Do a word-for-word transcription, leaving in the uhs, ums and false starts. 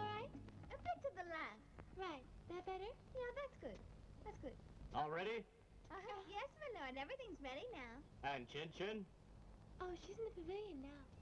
all right? A bit to the left. Right. That better? Yeah, that's good. That's good. All ready? Uh, yes, my lord. Everything's ready now. And Chin Chin? Oh, she's in the pavilion now.